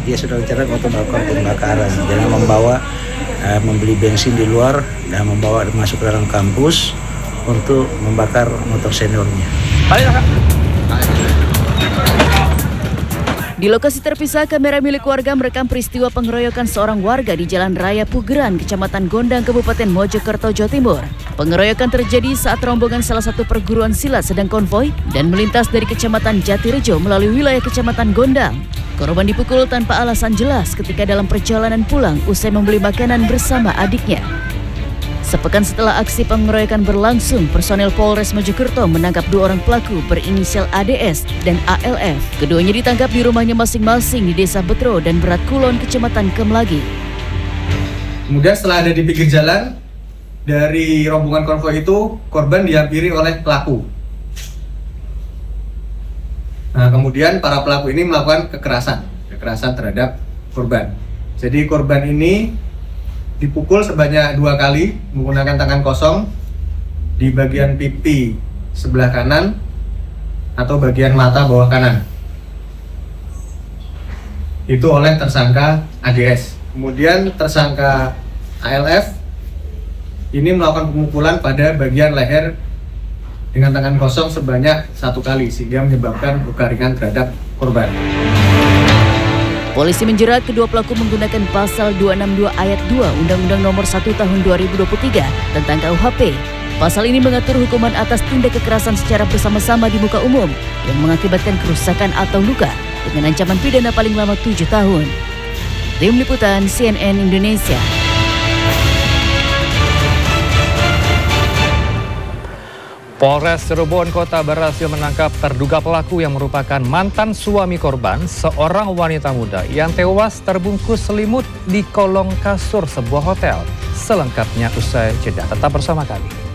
dia sudah rencana untuk melakukan pembakaran. Jangan membeli bensin di luar dan membawa masuk ke dalam kampus untuk membakar motor seniornya. Di lokasi terpisah, kamera milik warga merekam peristiwa pengeroyokan seorang warga di Jalan Raya Pugeran, Kecamatan Gondang, Kabupaten Mojokerto, Jawa Timur. Pengeroyokan terjadi saat rombongan salah satu perguruan silat sedang konvoi dan melintas dari Kecamatan Jatirejo melalui wilayah Kecamatan Gondang. Korban dipukul tanpa alasan jelas ketika dalam perjalanan pulang usai membeli makanan bersama adiknya. Sepekan setelah aksi pengeroyokan berlangsung, personel Polres Mojokerto menangkap 2 orang pelaku berinisial ADS dan ALF. Keduanya ditangkap di rumahnya masing-masing di Desa Betro dan Berat Kulon, Kecamatan Kemlagi. Kemudian setelah ada di pinggir jalan, dari rombongan konvoi itu, korban dihampiri oleh pelaku. Nah, kemudian para pelaku ini melakukan kekerasan terhadap korban. Jadi korban ini dipukul sebanyak 2 kali menggunakan tangan kosong di bagian pipi sebelah kanan atau bagian mata bawah kanan. Itu oleh tersangka ADS. Kemudian tersangka ALF ini melakukan pemukulan pada bagian leher dengan tangan kosong sebanyak 1 kali sehingga menyebabkan luka ringan terhadap korban. Polisi menjerat kedua pelaku menggunakan pasal 262 ayat 2 Undang-Undang Nomor 1 Tahun 2023 tentang KUHP. Pasal ini mengatur hukuman atas tindak kekerasan secara bersama-sama di muka umum yang mengakibatkan kerusakan atau luka dengan ancaman pidana paling lama 7 tahun. Tim Liputan CNN Indonesia. Polres Cirebon Kota berhasil menangkap terduga pelaku yang merupakan mantan suami korban, seorang wanita muda yang tewas terbungkus selimut di kolong kasur sebuah hotel. Selengkapnya usai jeda. Tetap bersama kami.